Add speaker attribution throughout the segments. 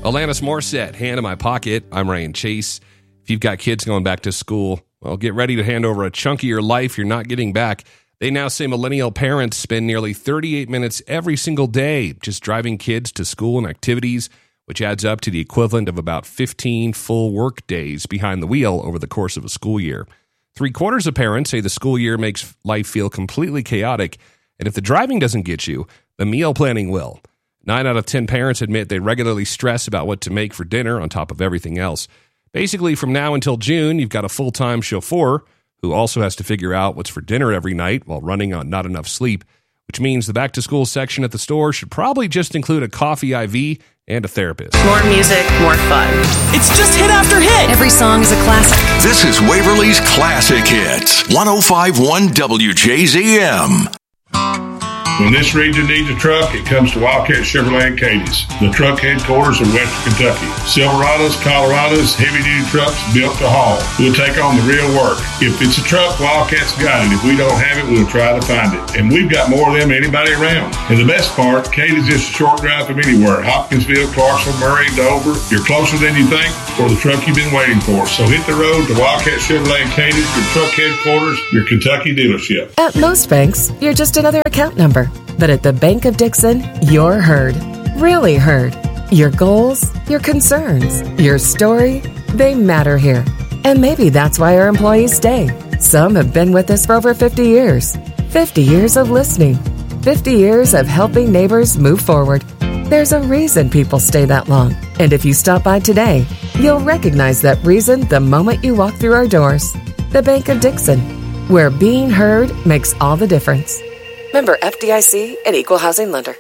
Speaker 1: Alanis Morissette, Hand in My Pocket. I'm Ryan Chase. If you've got kids going back to school, well, get ready to hand over a chunk of your life you're not getting back. They now say millennial parents spend nearly 38 minutes every single day just driving kids to school and activities, which adds up to the equivalent of about 15 full work days behind the wheel over the course of a school year. 3/4 of parents say the school year makes life feel completely chaotic, and if the driving doesn't get you, the meal planning will. 9 out of 10 parents admit they regularly stress about what to make for dinner on top of everything else. Basically, from now until June, you've got a full-time chauffeur who also has to figure out what's for dinner every night while running on not enough sleep, which means the back-to-school section at the store should probably just include a coffee IV and a therapist.
Speaker 2: More music, more fun.
Speaker 3: It's just hit after hit.
Speaker 4: Every song is a classic.
Speaker 5: This is Waverly's Classic Hits, 105.1 WJZM.
Speaker 6: When this region needs a truck, it comes to Wildcat Chevrolet in Cadiz, the truck headquarters of Western Kentucky. Silverados, Colorados, heavy-duty trucks built to haul. We'll take on the real work. If it's a truck, Wildcat's got it. If we don't have it, we'll try to find it. And we've got more of them than anybody around. And the best part, Cadiz is a short drive from anywhere. Hopkinsville, Clarksville, Murray, Dover. You're closer than you think for the truck you've been waiting for. So hit the road to Wildcat Chevrolet in Cadiz, your truck headquarters, your Kentucky dealership.
Speaker 7: At most banks, you're just another account number. But at the Bank of Dixon, you're heard. Really heard. Your goals, your concerns, your story, they matter here. And maybe that's why our employees stay. Some have been with us for over 50 years. 50 years of listening. 50 years of helping neighbors move forward. There's a reason people stay that long. And if you stop by today, you'll recognize that reason the moment you walk through our doors. The Bank of Dixon, where being heard makes all the difference. Member FDIC and Equal Housing Lender.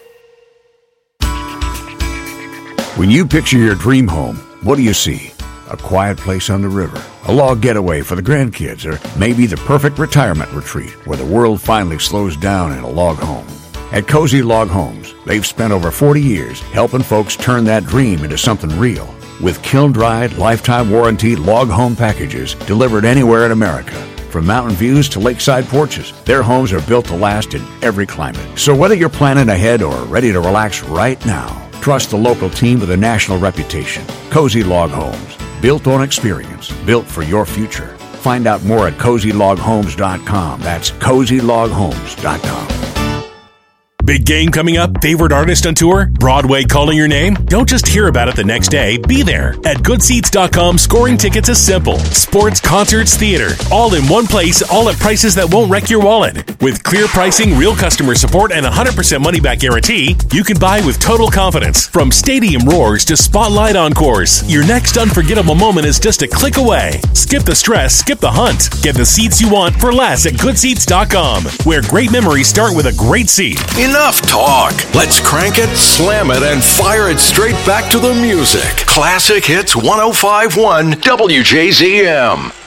Speaker 8: When you picture your dream home, what do you see? A quiet place on the river, a log getaway for the grandkids, or maybe the perfect retirement retreat where the world finally slows down in a log home. At Cozy Log Homes, they've spent over 40 years helping folks turn that dream into something real. With kiln-dried, lifetime warranty log home packages delivered anywhere in America. From mountain views to lakeside porches, their homes are built to last in every climate. So whether you're planning ahead or ready to relax right now, trust the local team with a national reputation. Cozy Log Homes, built on experience, built for your future. Find out more at CozyLogHomes.com. That's CozyLogHomes.com.
Speaker 3: Big game coming up? Favorite artist on tour? Broadway calling your name? Don't just hear about it the next day. Be there. At GoodSeats.com, scoring tickets is simple. Sports, concerts, theater. All in one place, all at prices that won't wreck your wallet. With clear pricing, real customer support, and 100% money-back guarantee, you can buy with total confidence. From stadium roars to spotlight encores, your next unforgettable moment is just a click away. Skip the stress, skip the hunt. Get the seats you want for less at GoodSeats.com, where great memories start with a great seat.
Speaker 5: Enough talk. Let's crank it, slam it, and fire it straight back to the music. Classic Hits 105.1 WJZM.